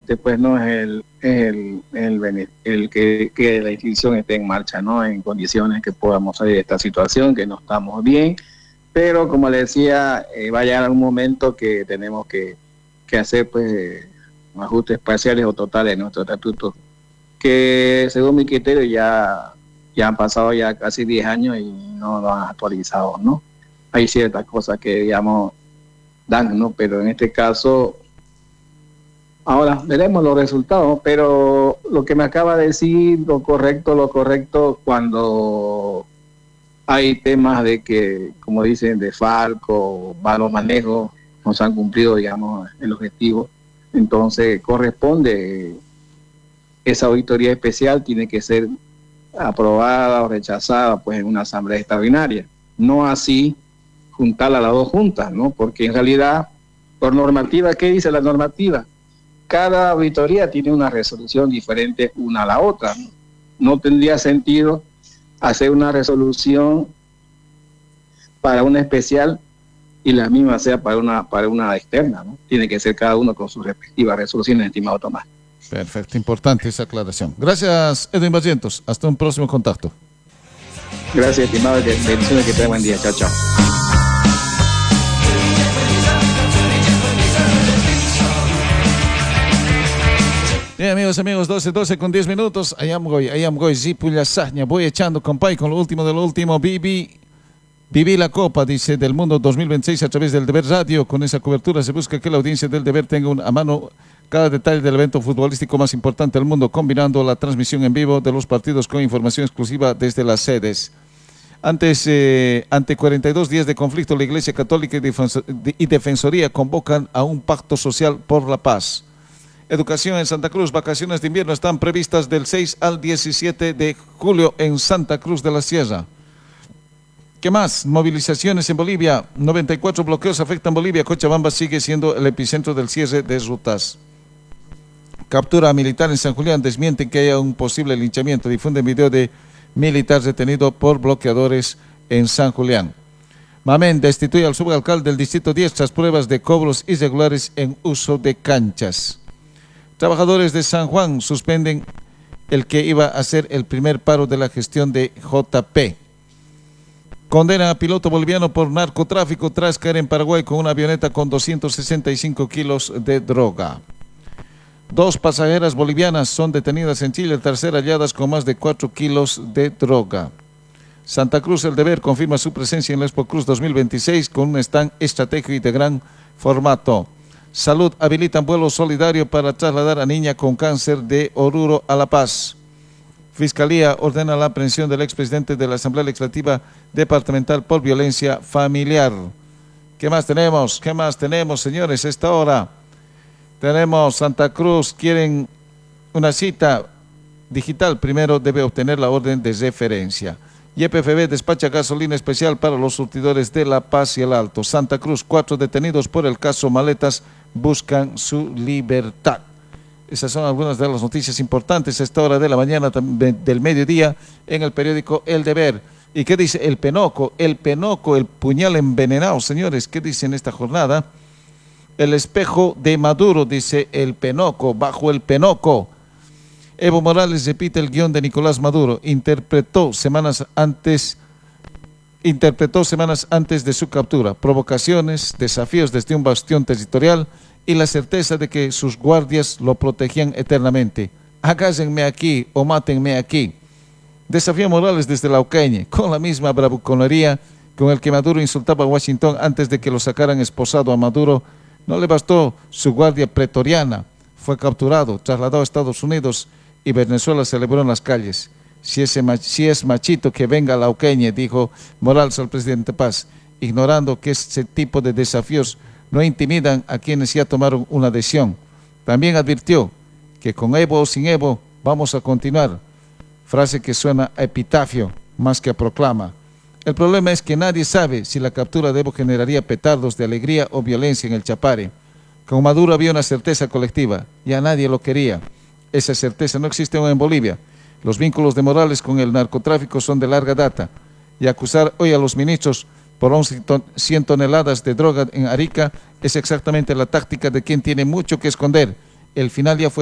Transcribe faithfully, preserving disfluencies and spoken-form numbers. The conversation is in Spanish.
importante pues no es el, el, el, el que, que la institución esté en marcha, ¿no? En condiciones que podamos salir de esta situación, que no estamos bien, pero como le decía, eh, va a llegar un momento que tenemos que, que hacer pues ajustes parciales o totales en nuestro estatuto, que según mi criterio ya, ya han pasado ya casi diez años y no lo han actualizado, ¿no? Hay ciertas cosas que, digamos, dan, ¿no? Pero en este caso, ahora veremos los resultados, pero lo que me acaba de decir, lo correcto, lo correcto, cuando hay temas de que, como dicen, de falco, malos manejos, no se han cumplido, digamos, el objetivo, entonces corresponde, esa auditoría especial tiene que ser aprobada o rechazada pues en una asamblea extraordinaria, no así juntarla a las dos juntas, ¿no? Porque en realidad, por normativa, ¿qué dice la normativa? Cada auditoría tiene una resolución diferente una a la otra, ¿no? No tendría sentido hacer una resolución para una especial y la misma sea para una, para una externa, ¿no? Tiene que ser cada uno con sus respectivas resoluciones, estimado Tomás. Perfecto, importante esa aclaración. Gracias, Edwin Barrientos. Hasta un próximo contacto. Gracias, estimado. Bendiciones, que tenga buen día. Chao, chao. Bien, amigos, amigos, doce, doce con diez minutos. Ayam goy, ayam goy, zipulla sahña. Voy echando, compay, con lo último de lo último. Viví, viví la Copa, dice, del Mundo dos mil veintiséis a través del Deber Radio. Con esa cobertura se busca que la audiencia del Deber tenga un, a mano cada detalle del evento futbolístico más importante del mundo, combinando la transmisión en vivo de los partidos con información exclusiva desde las sedes. Antes, eh, ante cuarenta y dos días de conflicto, la Iglesia Católica y, Defensor, y Defensoría convocan a un pacto social por la paz. Educación en Santa Cruz, vacaciones de invierno están previstas del seis al diecisiete de julio en Santa Cruz de la Sierra. ¿Qué más? Movilizaciones en Bolivia, noventa y cuatro bloqueos afectan Bolivia, Cochabamba sigue siendo el epicentro del cierre de rutas. Captura militar en San Julián, desmienten que haya un posible linchamiento, difunden video de militar detenido por bloqueadores en San Julián. Mamén destituye al subalcalde del distrito diez tras pruebas de cobros irregulares en uso de canchas. Trabajadores de San Juan suspenden el que iba a ser el primer paro de la gestión de J P. Condena a piloto boliviano por narcotráfico tras caer en Paraguay con una avioneta con doscientos sesenta y cinco kilos de droga. Dos pasajeras bolivianas son detenidas en Chile, tercera halladas con más de cuatro kilos de droga. Santa Cruz El Deber confirma su presencia en la Expo Cruz dos mil veintiséis con un stand estratégico y de gran formato. Salud habilitan vuelo solidario para trasladar a niña con cáncer de Oruro a La Paz. Fiscalía ordena la aprehensión del expresidente de la Asamblea Legislativa Departamental por violencia familiar. ¿Qué más tenemos? ¿Qué más tenemos, señores? Esta hora tenemos Santa Cruz, quieren una cita digital, primero debe obtener la orden de referencia. Y P F B despacha gasolina especial para los surtidores de La Paz y el Alto. Santa Cruz, cuatro detenidos por el caso Maletas buscan su libertad. Esas son algunas de las noticias importantes a esta hora de la mañana del mediodía en el periódico El Deber. ¿Y qué dice el Penoco? El Penoco, el puñal envenenado, señores. ¿Qué dice en esta jornada? El espejo de Maduro, dice el Penoco, bajo el Penoco. Evo Morales repite el guión de Nicolás Maduro. Interpretó semanas antes, interpretó semanas antes de su captura. Provocaciones, desafíos desde un bastión territorial y la certeza de que sus guardias lo protegían eternamente. Agárrenme aquí o mátenme aquí. Desafía Morales desde la Lauqueñe, con la misma bravuconería con el que Maduro insultaba a Washington antes de que lo sacaran esposado a Maduro. No le bastó su guardia pretoriana. Fue capturado, trasladado a Estados Unidos y Venezuela celebró en las calles. Si, ese, si es machito que venga a Lauqueñe, dijo Morales al presidente Paz, ignorando que ese tipo de desafíos no intimidan a quienes ya tomaron una decisión. También advirtió que con Evo o sin Evo vamos a continuar. Frase que suena a epitafio más que a proclama. El problema es que nadie sabe si la captura de Evo generaría petardos de alegría o violencia en el Chapare. Con Maduro había una certeza colectiva, ya nadie lo quería. Esa certeza no existe aún en Bolivia. Los vínculos de Morales con el narcotráfico son de larga data. Y acusar hoy a los ministros por once cien toneladas de droga en Arica es exactamente la táctica de quien tiene mucho que esconder. El final ya fue